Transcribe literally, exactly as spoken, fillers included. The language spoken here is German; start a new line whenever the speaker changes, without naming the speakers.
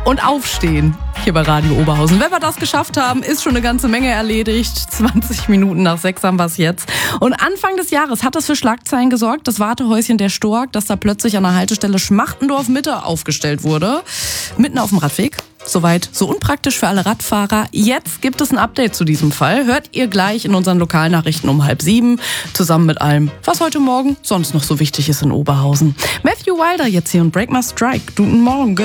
und aufstehen hier bei Radio Oberhausen. Wenn wir das geschafft haben, ist schon eine ganze Menge erledigt. zwanzig Minuten nach sechs haben wir es jetzt. Und Anfang des Jahres hat es für Schlagzeilen gesorgt, das Wartehäuschen der Stork, das da plötzlich an der Haltestelle Schmachtendorf-Mitte aufgestellt wurde. Mitten auf dem Radweg. Soweit so unpraktisch für alle Radfahrer. Jetzt gibt es ein Update zu diesem Fall. Hört ihr gleich in unseren Lokalnachrichten um halb sieben. Zusammen mit allem, was heute Morgen sonst noch so wichtig ist in Oberhausen. Matthew Wilder jetzt hier und Break My Strike. Guten Morgen.